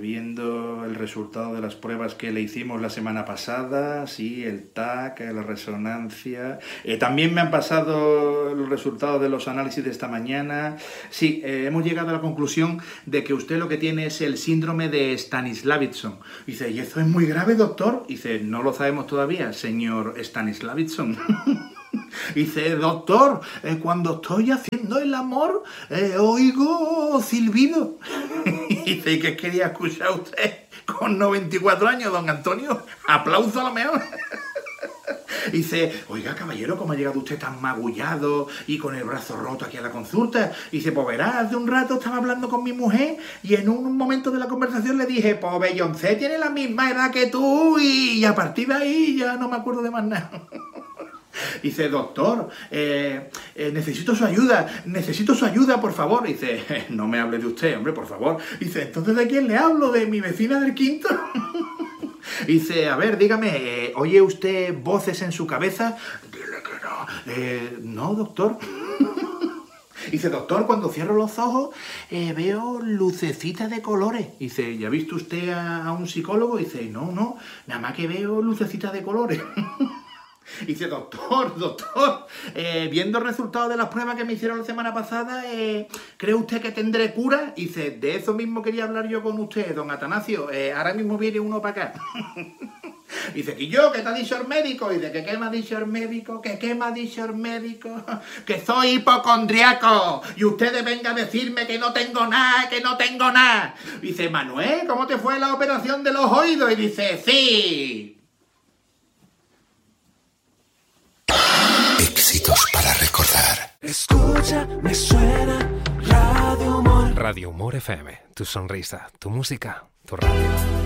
Viendo el resultado de las pruebas que le hicimos la semana pasada, sí, el TAC, la resonancia. También me han pasado los resultados de los análisis de esta mañana. Sí, hemos llegado a la conclusión de que usted lo que tiene es el síndrome de Stanislavitson. Dice, ¿y eso es muy grave, doctor? Dice, no lo sabemos todavía, señor Stanislavitson. Dice, doctor, cuando estoy haciendo el amor, oigo silbido. Dice, ¿qué quería escuchar usted con 94 años, don Antonio? Aplauso a lo mejor. Dice, oiga, caballero, ¿cómo ha llegado usted tan magullado y con el brazo roto aquí a la consulta? Dice, pues verás, hace un rato estaba hablando con mi mujer y en un momento de la conversación le dije, pues Beyoncé tiene la misma edad que tú y a partir de ahí ya no me acuerdo de más nada. Dice, doctor, necesito su ayuda, por favor. Dice, no me hable de usted, hombre, por favor. Dice, ¿entonces de quién le hablo? ¿De mi vecina del quinto? Dice, a ver, dígame, ¿oye usted voces en su cabeza? Dile que no. No, doctor. Dice, doctor, cuando cierro los ojos veo lucecitas de colores. Dice, ¿ya ha visto usted a un psicólogo? Dice, no, nada más que veo lucecitas de colores. Dice, doctor, viendo el resultado de las pruebas que me hicieron la semana pasada, ¿cree usted que tendré cura? Dice, de eso mismo quería hablar yo con usted, don Atanasio. Ahora mismo viene uno para acá. Dice, ¿que yo? ¿Qué te ha dicho el médico? Dice, ¿qué me ha dicho el médico? ¿Qué me ha dicho el médico? Que soy hipocondriaco y ustedes vengan a decirme que no tengo nada. Dice, Manuel, ¿cómo te fue la operación de los oídos? Y dice, sí. Éxitos para recordar. Escucha, me suena Radio Humor. Radio Humor FM, tu sonrisa, tu música, tu radio.